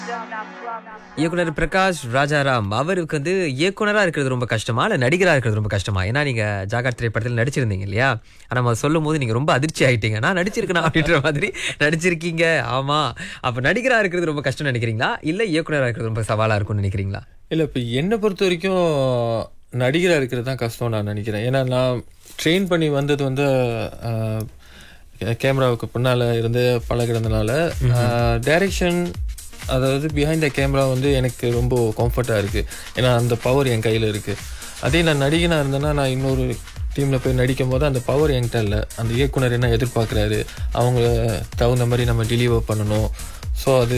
இயக்குனர் பிரகாஷ் ராஜாராம் அவருக்கு இயக்குனரா இருக்கிறது ரொம்ப கஷ்டமா இல்ல நடிகரா இருக்கிறது ரொம்ப கஷ்டமா? ஏன்னா நீங்க ஜாகார் திரைப்படத்தில் நடிச்சிருந்தீங்க இல்லையா? நம்ம சொல்லும் போது நீங்க ரொம்ப அதிர்ச்சி ஆயிட்டீங்க. நான் நடிச்சிருக்கேன் அப்படின்ற மாதிரி நடிச்சிருக்கீங்க. ஆமா, அப்ப நடிகரா இருக்கிறது ரொம்ப கஷ்டம் நினைக்கிறீங்களா இல்ல இயக்குனரா இருக்கிறது ரொம்ப சவாலா இருக்கும்னு நினைக்கிறீங்களா? இல்ல, இப்ப என்னை பொறுத்த வரைக்கும் நடிகரா இருக்கிறது தான் கஷ்டம் நான் நினைக்கிறேன். ஏன்னா நான் ட்ரெயின் பண்ணி வந்தது கேமராவுக்கு பின்னால இருந்து பழகிறதுனால டைரக்ஷன், அதாவது பிஹைண்ட் த கேமரா எனக்கு ரொம்ப கம்ஃபர்ட்டாக இருக்குது. ஏன்னா அந்த பவர் என் கையில் இருக்குது. அதே நான் நடிகனாக இருந்தேன்னா நான் இன்னொரு டீமில் போய் நடிக்கும் போது அந்த பவர் என்கிட்ட இல்லை. அந்த இயக்குனர் என்ன எதிர்பார்க்குறாரு, அவங்க தகுந்த மாதிரி நம்ம டெலிவர் பண்ணணும். ஸோ அது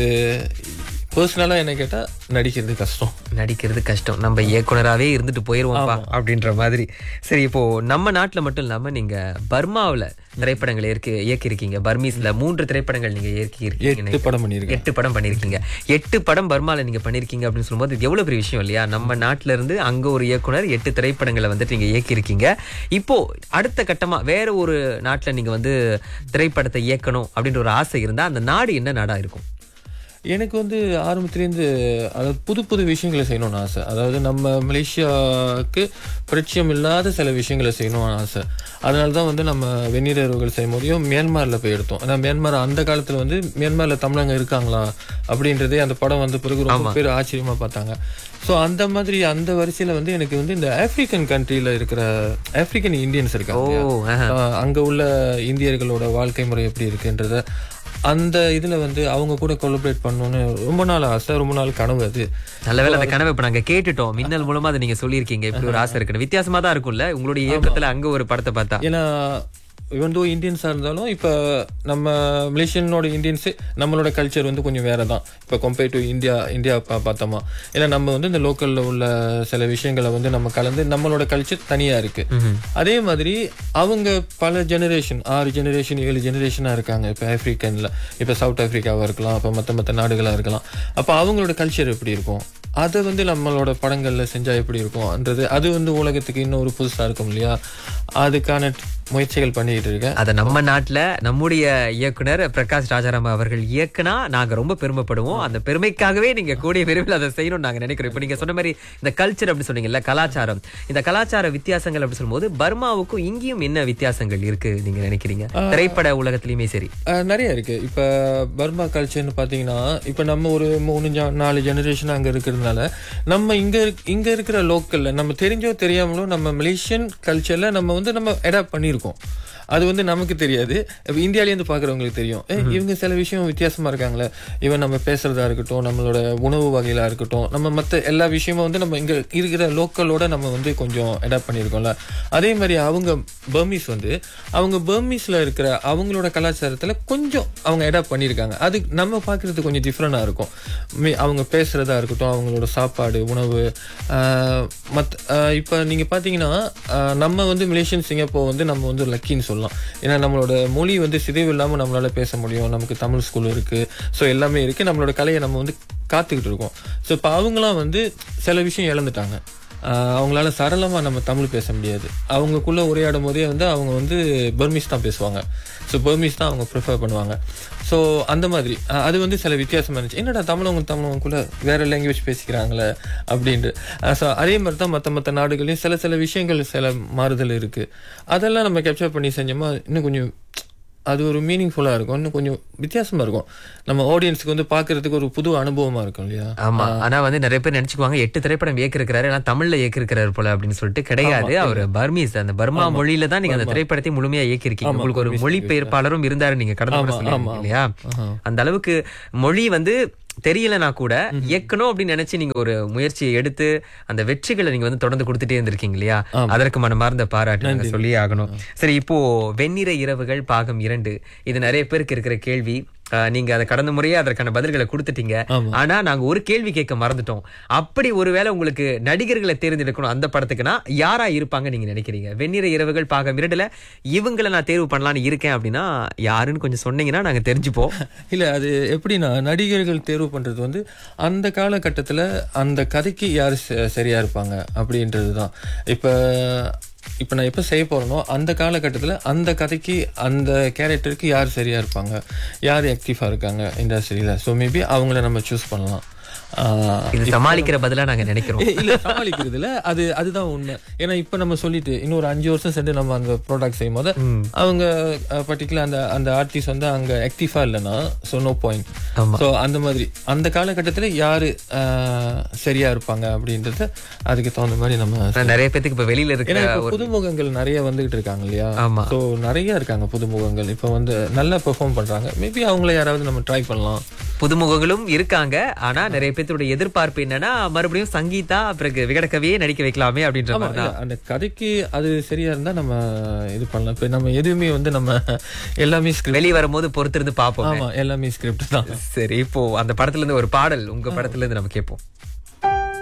பர்சனலாக என்ன கேட்டால் நடிக்கிறது கஷ்டம். நம்ம இயக்குனராகவே இருந்துட்டு போயிடுவோம்ப்பா அப்படின்ற மாதிரி. சரி, இப்போ நம்ம நாட்டில் மட்டும் இல்லாமல் நீங்கள் பர்மாவில் திரைப்படங்கள் இயக்கியிருக்கீங்க. பர்மீஸ்ல 3 திரைப்படங்கள் நீங்க இயக்கியிருக்கீங்க. 8 படம் பண்ணிருக்கீங்க. 8 படம் பர்மால நீங்க பண்ணிருக்கீங்க அப்படின்னு சொல்லும்போது இது எவ்வளவு பெரிய விஷயம் இல்லையா? நம்ம நாட்டுல இருந்து அங்க ஒரு இயக்குனர் 8 திரைப்படங்களை நீங்க இயக்கியிருக்கீங்க. இப்போ அடுத்த கட்டமா வேற ஒரு நாட்டுல நீங்க திரைப்படத்தை இயக்கணும் அப்படின்ற ஒரு ஆசை இருந்தா அந்த நாடு என்ன நாடா இருக்கும்? எனக்கு ஆரம்பத்துலேருந்து அதாவது புது புது விஷயங்களை செய்யணும்னு ஆசை. அதாவது நம்ம மலேசியாவுக்கு பரிச்சயம் இல்லாத சில விஷயங்களை செய்யணும்னு ஆசை. அதனால தான் நம்ம வெந்நீர் இரவுகள் செய்யும் போதையும் மியான்மரில் போய் எடுத்தோம். ஏன்னா மியான்மர் அந்த காலத்தில் மியான்மரில் தமிழங்க இருக்காங்களா அப்படின்றதே அந்த படம் பிறகு ரொம்ப பேர் ஆச்சரியமாக பார்த்தாங்க. ஸோ அந்த மாதிரி அந்த வரிசையில் எனக்கு இந்த ஆப்பிரிக்கன் கண்ட்ரியில் இருக்கிற ஆப்பிரிக்கன் இந்தியன்ஸ் இருக்காங்க. அங்கே உள்ள இந்தியர்களோட வாழ்க்கை முறை எப்படி இருக்குன்றத அந்த இதுல அவங்க கூட கொலாபரேட் பண்ணணும்னு ரொம்ப நாள் ஆசை, ரொம்ப நாள் கனவு. அது நல்லவேளை அந்த கனவு இப்ப நாங்க கேட்டுட்டோம். மின்னல் மூலமா அதை நீங்க சொல்லியிருக்கீங்க. இப்படி ஒரு ஆசை இருக்கு, வித்தியாசமா தான் இருக்கும்ல உங்களுடைய இயக்கத்துல அங்க ஒரு படத்தை பார்த்தா. ஏன்னா இவன் இந்தியன்ஸா இருந்தாலும் இப்ப நம்ம மலேசியனோட இந்தியன்ஸு நம்மளோட கல்ச்சர் கொஞ்சம் வேற தான். இப்ப கம்பேர் டு இந்தியா பார்த்தோமா, ஏன்னா நம்ம இந்த லோக்கல்ல உள்ள சில விஷயங்களை நம்ம கலந்து நம்மளோட கல்ச்சர் தனியா இருக்கு. அதே மாதிரி அவங்க பல ஜெனரேஷன் 6 ஜெனரேஷன் 7 ஜெனரேஷனா இருக்காங்க. இப்ப ஆப்பிரிக்கன்ல இப்ப சவுத் ஆப்பிரிக்காவா இருக்கலாம், இப்ப மத்த நாடுகளா இருக்கலாம். அப்ப அவங்களோட கல்ச்சர் எப்படி இருக்கும், அதை நம்மளோட படங்கள்ல செஞ்சா எப்படி இருக்கும்ன்றது அது உலகத்துக்கு இன்னும் ஒரு புதுசா இருக்கும் இல்லையா? அதுக்கான முயற்சிகள் பண்ணிட்டு இருக்கேன். அதை நம்ம நாட்டுல நம்முடைய இயக்குனர் பிரகாஷ் ராஜாராம் அவர்கள் இயக்குனா நாங்க ரொம்ப பெருமைப்படுவோம். அந்த பெருமைக்காகவே நீங்க கூடிய விரைவில் அதை செய்யணும்னு நாங்க நினைக்கிறோம். இப்ப நீங்க சொன்ன மாதிரி இந்த கல்ச்சர் அப்படி சொன்னீங்கல்ல, கலாச்சாரம், இந்த கலாச்சார வித்தியாசங்கள் அப்படி சொல்லும்போது பர்மாவுக்கும் இங்கேயும் என்ன வித்தியாசங்கள் இருக்கு நீங்க நினைக்கிறீங்க? திரைப்பட உலகத்திலயுமே சரி நிறைய இருக்கு. இப்ப பர்மா கல்ச்சர்னு பாத்தீங்கன்னா இப்ப நம்ம ஒரு 3-4 ஜெனரேஷன் அங்க இருக்கிறதுனால நம்ம இங்க இருக்கிற லோக்கல்ல நம்ம தெரிஞ்சோ தெரியாமலோ நம்ம மலேசியன் கல்ச்சர்ல நம்ம அடாப்ட் பண்ணிருக்கோம். அது நமக்கு தெரியாது. இந்தியாவிலேருந்து பாக்குறவங்களுக்கு தெரியும், இவங்க சில விஷயம் வித்தியாசமா இருக்காங்களே, இவன் நம்ம பேசுறதா இருக்கட்டும், நம்மளோட உணவு வகையிலா இருக்கட்டும், நம்ம மற்ற எல்லா விஷயமும் நம்ம இங்க இருக்கிற லோக்கலோட நம்ம கொஞ்சம் அடாப்ட் பண்ணிருக்கோம்ல. அதே மாதிரி அவங்க பர்மீஸ்ல இருக்கிற அவங்களோட கலாச்சாரத்துல கொஞ்சம் அவங்க அடாப்ட் பண்ணிருக்காங்க. அது நம்ம பாக்குறது கொஞ்சம் டிஃப்ரெண்டா இருக்கும். அவங்க பேசுறதா இருக்கட்டும், அவங்களோட சாப்பாடு, உணவு, இப்ப நீங்க பாத்தீங்கன்னா நம்ம மலேசியன் சிங்கப்பூர் நம்ம லக்கின்னு சொல்லலாம். ஏன்னா நம்மளோட மொழி சிதைவு இல்லாம நம்மளால பேச முடியும். நமக்கு தமிழ் ஸ்கூல் இருக்கு, ஸோ எல்லாமே இருக்கு. நம்மளோட கலையை நம்ம காத்துக்கிட்டு இருக்கோம். ஸோ இப்போ அவங்களாம் சில விஷயம் இழந்துட்டாங்க. அவங்களால சரளமா நம்ம தமிழ் பேச முடியாது. அவங்களுக்குள்ள உரையாடும் போதே அவங்க பர்மீஸ் தான் பேசுவாங்க. ஸோ பர்மீஸ் தான் அவங்க ப்ரிஃபர் பண்ணுவாங்க. ஸோ அந்த மாதிரி அது சில வித்தியாசமா இருந்துச்சு. என்னடா தமிழவங்களுக்குள்ள வேற லாங்குவேஜ் பேசிக்கிறாங்களே அப்படின்ட்டு. ஸோ அதே மாதிரி தான் மற்ற நாடுகளையும் சில விஷயங்கள் சில மாறுதல் இருக்கு. அதெல்லாம் நம்ம கேப்சர் பண்ணி செஞ்சோமா இன்னும் கொஞ்சம் அது ஒரு மீனிங்ஃபுல்லா இருக்கும், இன்னும் கொஞ்சம் வித்தியாசமா இருக்கும். நம்ம ஆடியன்ஸுக்கு பாக்குறதுக்கு ஒரு புது அனுபவமா இருக்கும் இல்லையா? ஆமா. ஆனா நிறைய பேர் நினைச்சுக்குவாங்க 8 திரைப்படம் இயக்கிருக்கிறாரு, ஏன்னா தமிழ்ல இயக்கிருக்கிறாரு போல அப்படின்னு சொல்லிட்டு. கிடையாது, அவர் பர்மீஸ் அந்த பர்மா மொழியில தான் நீங்க அந்த திரைப்படத்தை முழுமையா இயக்கிருக்கீங்க. உங்களுக்கு ஒரு மொழிபெயர்ப்பாளரும் இருந்தாரு நீங்க கடந்த இல்லையா? அந்த அளவுக்கு மொழி தெரியலனா கூட இயக்கணும் அப்படின்னு நினைச்சு நீங்க ஒரு முயற்சியை எடுத்து அந்த வெற்றிகளை நீங்க தொடர்ந்து கொடுத்துட்டே இருந்திருக்கீங்க இல்லையா? அதற்கு மனமார்ந்த பாராட்டு சொல்லியே ஆகணும். சரி, இப்போ வெண்ணிற இரவுகள் பாகம் 2 இது நிறைய பேருக்கு இருக்கிற கேள்வி. நீங்க அதை கடந்த முறையே அதற்கான பதில்களை கொடுத்துட்டீங்க. ஆனா நாங்க ஒரு கேள்வி கேட்க மறந்துட்டோம். அப்படி ஒருவேளை உங்களுக்கு நடிகர்களை தேர்ந்தெடுக்கணும் அந்த படத்துக்குன்னா யாரா இருப்பாங்க நீங்க நினைக்கிறீங்க? வெண்ணிற இரவுகள் பாகம் 2ல இவங்களை நான் தேர்வு பண்ணலான்னு இருக்கேன் அப்படின்னா யாருன்னு கொஞ்சம் சொன்னீங்கன்னா நாங்க தெரிஞ்சுப்போம். இல்ல, அது எப்படின்னா நடிகர்கள் தேர்வு பண்றது அந்த காலகட்டத்துல அந்த கதைக்கு யாரு சரியா இருப்பாங்க அப்படின்றதுதான். இப்ப இப்போ நான் எப்போ செய்ய போறேனோ அந்த காலகட்டத்தில் அந்த கதைக்கு அந்த கேரக்டருக்கு யார் சரியா இருப்பாங்க, யார் ஆக்டிவா இருக்காங்க இண்டஸ்ட்ரியில, ஸோ மேபி அவங்கள நம்ம சூஸ் பண்ணலாம். இது சமாளிக்கிற பதிலா நாங்க நினைக்கிறோம். இல்ல சமாளிக்கிறது இல்ல, அதுதான் உண்மை. ஏன்னா இப்ப நம்ம சொல்லிட்டு இன்னொரு 5 வருஷம் சென்று நம்ம அந்த ப்ராடக்ட் செய்யும் போது அவங்க பர்டிகுலர் அந்த ஆர்டிஸ்ட் வந்து அங்க ஆக்டிவா இல்லைன்னா ஸோ நோ பாயிண்ட். ஸோ அந்த மாதிரி அந்த காலகட்டத்துல யாரு சரியா இருப்பாங்க அப்படின்றது அதுக்கு தகுந்த மாதிரி நம்ம நிறைய பேருக்கு இப்ப வெளியில இருக்கிற புதுமுகங்கள் நிறைய வந்துகிட்டு இருக்காங்க இல்லையா. ஸோ நிறைய இருக்காங்க புதுமுகங்கள் இப்ப வந்து நல்லா பெர்ஃபார்ம் பண்றாங்க. மேபி அவங்கள யாராவது நம்ம ட்ரை பண்ணலாம். புதுமுகங்களும் இருக்காங்க. ஆனா நிறைய பேருடைய எதிர்பார்ப்பு என்னன்னா மறுபடியும் சங்கீதா பிறகு விகடகவியே நடிக்க வைக்கலாமே அப்படின்ற மாதிரி தான். அந்த கதைக்கு அது சரியா இருந்தா நம்ம இது பண்ணலாம். இப்ப நம்ம எதுவுமே வந்து நம்ம எல்லாமே வெளியே வரும்போது பொறுத்திருந்து பார்ப்போம். ஆமா, எல்லாமே ஸ்கிரிப்ட் தான். சரி, இப்போ அந்த படத்துல இருந்து ஒரு பாடல் உங்க படத்துல இருந்து நம்ம கேட்போம்.